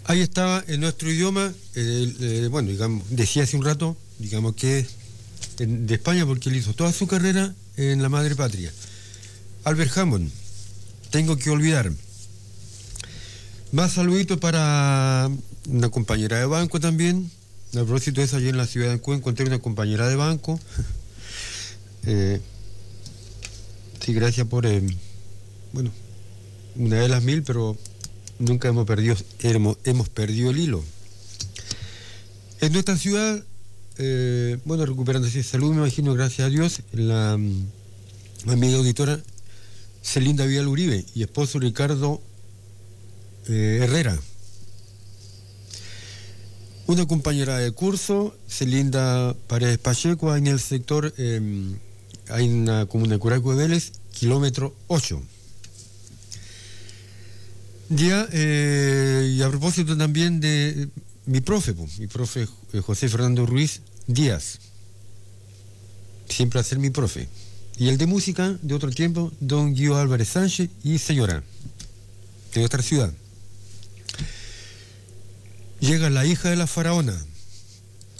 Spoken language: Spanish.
Ahí estaba en nuestro idioma, bueno, digamos, decía hace un rato, digamos que es de España porque él hizo toda su carrera en la madre patria. Albert Hammond, tengo que olvidar. Más saluditos para una compañera de banco también. A propósito de eso, ayer en la ciudad de Ancud encontré una compañera de banco. Sí, gracias por, bueno, una de las 1000, pero nunca hemos perdido el hilo. En nuestra ciudad, bueno, recuperándose de salud, me imagino, gracias a Dios, la amiga auditora Celinda Vidal Uribe y esposo Ricardo Herrera. Una compañera de curso, Celinda Paredes Pacheco, en el sector, hay una comuna de Curaco de Vélez, kilómetro 8. Ya, y a propósito también de mi profe José Fernando Ruiz Díaz, siempre a ser mi profe. Y el de música, de otro tiempo, don Guido Álvarez Sánchez y señora, de otra ciudad. Llega la hija de la faraona,